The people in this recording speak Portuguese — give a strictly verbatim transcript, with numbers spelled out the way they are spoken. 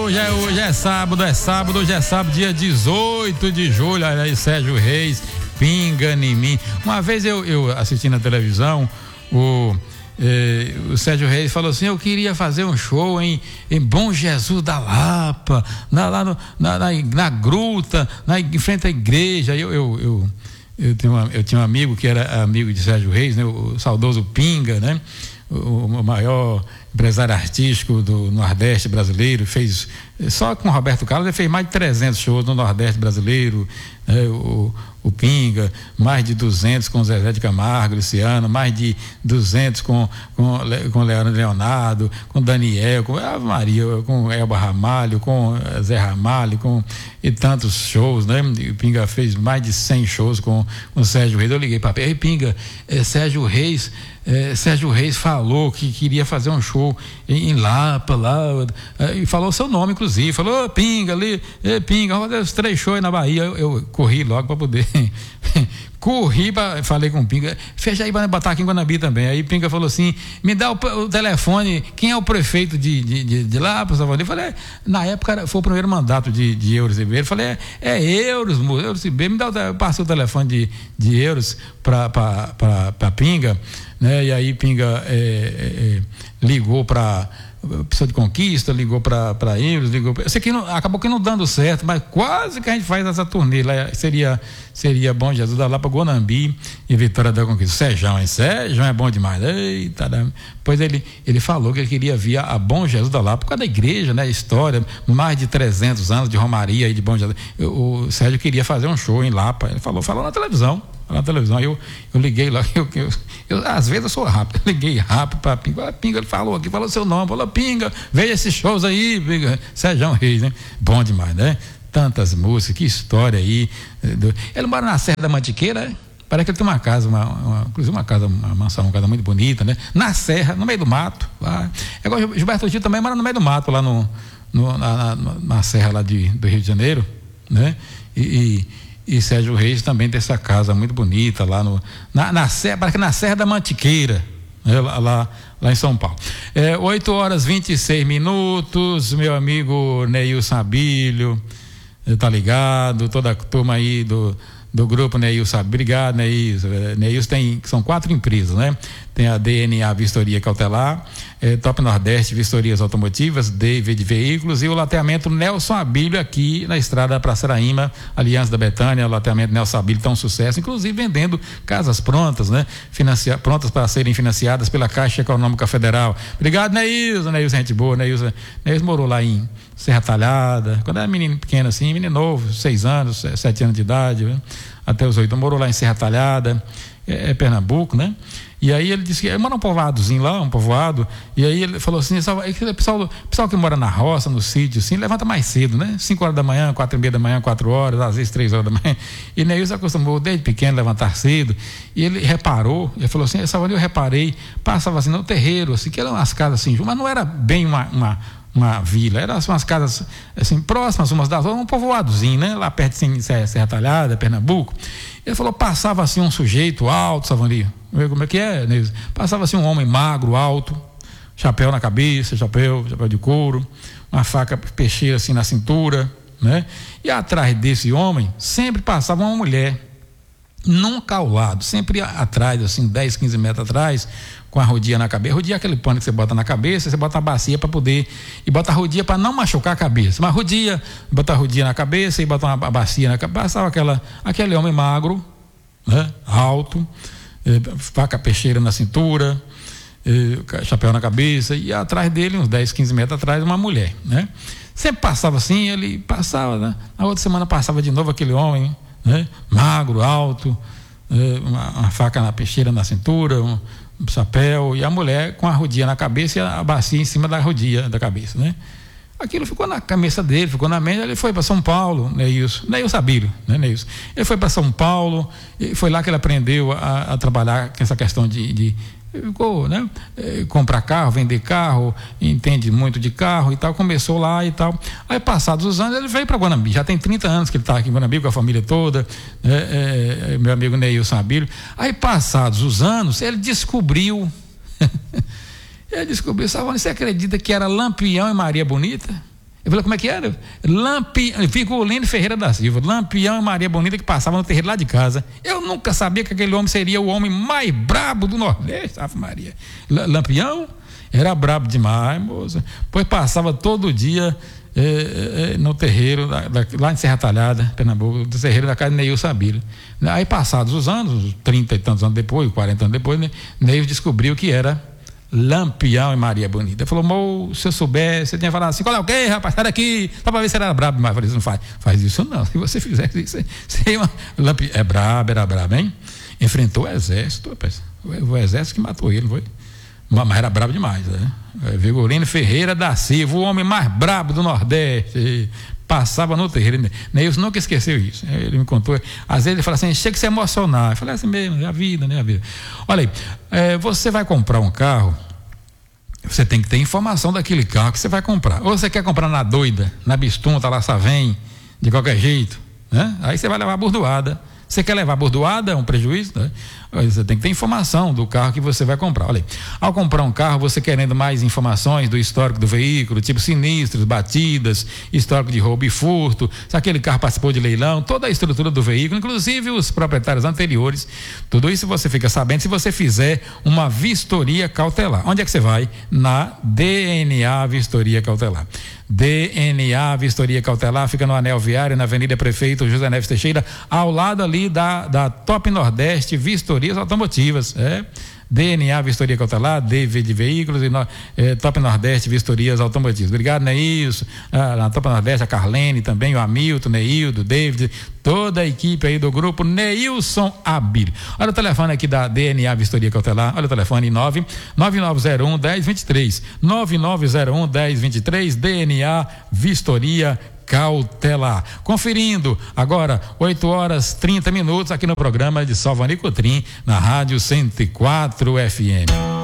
hoje é, hoje é sábado, é sábado, hoje é sábado, dia dezoito de julho, olha aí, Sérgio Reis, Pinga em Mim. Uma vez eu, eu assisti na televisão, o, eh, o Sérgio Reis falou assim, eu queria fazer um show em, em Bom Jesus da Lapa, na, lá no, na, na, na gruta, na, em frente à igreja. Eu, eu, eu, eu, tinha uma, eu tinha um amigo que era amigo de Sérgio Reis, né, o saudoso Pinga, né? O, o maior empresário artístico do Nordeste brasileiro, fez só com o Roberto Carlos, ele fez mais de trezentos shows no Nordeste brasileiro, né? o, o Pinga, mais de duzentos com Zezé de Camargo, Luciano, mais de duzentos com com, com Leonardo, com Daniel, com Ave Maria, com Elba Ramalho, com Zé Ramalho, com e tantos shows, né? O Pinga fez mais de cem shows com o Sérgio Reis. Eu liguei para ele, Pinga, é, Sérgio Reis É, Sérgio Reis falou que queria fazer um show em, em Lapa, lá, é, e falou seu nome, inclusive, falou, oh, Pinga ali, é, Pinga, vamos fazer os três shows aí na Bahia. Eu, eu corri logo para poder, corri, pra, falei com o Pinga, fecha aí para botar aqui em Guanabi também. Aí Pinga falou assim, me dá o, o telefone, quem é o prefeito de, de, de, de Lapa? Eu falei, é, na época foi o primeiro mandato de, de Euros Ribeiro. Eu falei, é, é Euros, Euros Ribeiro, me dá o, eu passei o telefone de, de Euros para Pinga, né? E aí Pinga é, é, ligou para Pessoa de Conquista, ligou para Euros, ligou pra, eu sei que não, acabou que não dando certo, mas quase que a gente faz essa turnê lá, seria, seria Bom Jesus da Lapa, Guanambi e Vitória da Conquista. Sérgio, hein? Sérgio é bom demais. Eita, pois ele, ele falou que ele queria vir a Bom Jesus da Lapa por causa da igreja, né? História, mais de trezentos anos de Romaria e de Bom Jesus. O, o Sérgio queria fazer um show em Lapa, ele falou, falou na televisão. Na televisão, eu, eu liguei lá, eu, eu, eu, às vezes eu sou rápido, eu liguei rápido para Pinga, Pinga, ele falou aqui, falou seu nome, falou, Pinga, veja esses shows aí, Pinga, Sérgio Reis, né? Bom demais, né? Tantas músicas, que história aí. Do... Ele mora na Serra da Mantiqueira, né? Parece que ele tem uma casa, uma, uma, inclusive uma casa, uma mansão, uma casa muito bonita, né? Na Serra, no meio do mato, lá. É igual o Gilberto Gil também mora no meio do mato, lá no, no, na, na, na Serra lá de, do Rio de Janeiro, né? E, e E Sérgio Reis também tem essa casa muito bonita lá no, na, na Serra, parece que na Serra da Mantiqueira, né, lá, lá, lá em São Paulo. É, oito horas e vinte e seis minutos, meu amigo Neilson Abílio, tá ligado, toda a turma aí do, do grupo Neilson, obrigado Neilson. Neilson tem, são quatro empresas, né? Tem a D N A Vistoria Cautelar, eh, Top Nordeste Vistorias Automotivas, David Veículos e o lateamento Nelson Abílio aqui na estrada para Saraíma, Aliança da Betânia, o lateamento Nelson Abílio tá um sucesso, inclusive vendendo casas prontas, né? Financia, prontas para serem financiadas pela Caixa Econômica Federal. Obrigado, Neilson, Neilson, gente boa, Neilson, Neilson morou lá em Serra Talhada, quando era menino pequeno assim, menino novo, seis anos, sete anos de idade, né? Até os oito, morou lá em Serra Talhada, é, é Pernambuco, né? E aí ele disse que ele mora um povoadozinho lá, um povoado, e aí ele falou assim, o pessoal, pessoal que mora na roça, no sítio, assim, levanta mais cedo, né? Cinco horas da manhã, quatro e meia da manhã, quatro horas, às vezes três horas da manhã. E Neilson acostumou desde pequeno a levantar cedo, e ele reparou, ele falou assim, essa hora eu reparei, passava assim no terreiro, assim, que eram umas casas assim, mas não era bem uma, uma uma vila, eram umas casas assim, próximas umas das outras, um povoadozinho, né? Lá perto de Serra Talhada, Pernambuco. Ele falou, passava assim um sujeito alto, Savanio, como é que é, Neilson? Passava assim um homem magro, alto, chapéu na cabeça, chapéu, chapéu de couro, uma faca peixeira assim na cintura, né? E atrás desse homem sempre passava uma mulher, nunca ao lado, sempre atrás, assim, dez, quinze metros atrás, com a rodinha na cabeça. Rodinha é aquele pano que você bota na cabeça, você bota a bacia para poder, e bota a rodinha para não machucar a cabeça, mas rodinha, bota a rodinha na cabeça e bota uma bacia na cabeça, passava aquela, aquele homem magro, né? Alto, eh, faca peixeira na cintura, eh, chapéu na cabeça, e atrás dele, uns dez, quinze metros atrás, uma mulher, né? Sempre passava assim, ele passava, né? Na outra semana passava de novo aquele homem, né? Magro, alto, eh, uma, uma faca na peixeira na cintura, um chapéu, e a mulher com a rodinha na cabeça e a bacia em cima da rodinha da cabeça, né? Aquilo ficou na cabeça dele, ficou na mente. Ele foi para São Paulo, Neilson, Neilson Abílio, né, Neilson? Ele foi para São Paulo, e foi lá que ele aprendeu a, a trabalhar com essa questão de, de ficou, né? É, comprar carro, vender carro, entende muito de carro e tal, começou lá e tal. Aí passados os anos ele veio para Guanambi, já tem trinta anos que ele está aqui em Guanambi com a família toda, é, é, meu amigo Neilson Abílio. Aí passados os anos ele descobriu ele descobriu, sabe, você acredita que era Lampião e Maria Bonita? Eu falei, como é que era? Lampião, Vigolino Ferreira da Silva, Lampião e Maria Bonita, que passava no terreiro lá de casa. Eu nunca sabia que aquele homem seria o homem mais brabo do Nordeste, Ave Maria. Lampião era brabo demais, moça. Pois passava todo dia eh, eh, no terreiro, da, da, lá em Serra Talhada, Pernambuco, do terreiro da casa de Neil Sabilo. Aí, passados os anos, trinta e tantos anos depois, quarenta anos depois, né, Neil descobriu que era Lampião e Maria Bonita. Ele falou, mo, se eu soubesse, você tinha falado assim, qual é o quê, rapaz, sai daqui, só pra ver se era brabo demais. Eu falei, não faz, faz isso não, se você fizesse isso, você ia uma... Lampião, é brabo, era brabo, hein? Enfrentou o exército, rapaz, o exército que matou ele, foi? Mas era brabo demais, né? Vigolino Ferreira da Silva, o homem mais brabo do Nordeste, passava no terreiro. Neilson nunca esqueceu isso. Ele me contou. Às vezes ele fala assim, chega a se emocionar. Eu falei assim mesmo, é a vida, né? A vida. Olha aí, é, você vai comprar um carro, você tem que ter informação daquele carro que você vai comprar. Ou você quer comprar na doida, na bistunta, lá savém, de qualquer jeito, né? Aí você vai levar a bordoada. Você quer levar a bordoada, é um prejuízo, né? Você tem que ter informação do carro que você vai comprar. Olha aí, ao comprar um carro, você querendo mais informações do histórico do veículo, tipo sinistros, batidas, histórico de roubo e furto, se aquele carro participou de leilão, toda a estrutura do veículo, inclusive os proprietários anteriores, tudo isso você fica sabendo se você fizer uma vistoria cautelar. Onde é que você vai? Na D N A Vistoria Cautelar. D N A Vistoria Cautelar fica no Anel Viário, na Avenida Prefeito José Neves Teixeira, ao lado ali da, da Top Nordeste Vistorias Automotivas, é, D N A Vistoria Cautelar, D V de Veículos e no, é, Top Nordeste Vistorias Automotivas. Obrigado, Neilson, ah, na Top Nordeste, a Carlene também, o Hamilton, Neildo, David, toda a equipe aí do grupo Neilson Abílio. Olha o telefone aqui da D N A Vistoria Cautelar, olha o telefone nove nove nove zero um, dez vinte e três, nove nove zero um, dez vinte e três, D N A Vistoria Cautelar. Conferindo agora oito horas trinta minutos aqui no programa de Salvani Cotrim, na Rádio cento e quatro F M.